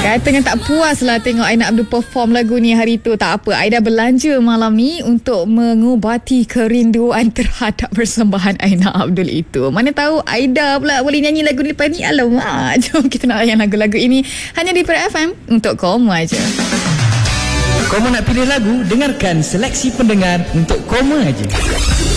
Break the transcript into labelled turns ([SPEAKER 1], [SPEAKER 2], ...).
[SPEAKER 1] Katanya tak puas lah tengok Aina Abdul perform lagu ni hari tu. Tak apa, Aida belanja malam ni untuk mengubati kerinduan terhadap persembahan Aina Abdul itu. Mana tahu Aida pula boleh nyanyi lagu ni lepas ni. Alamak, jom kita nak layan lagu-lagu ini hanya di Pera FM untuk Koma aja.
[SPEAKER 2] Koma nak pilih lagu, dengarkan seleksi pendengar untuk Koma aja.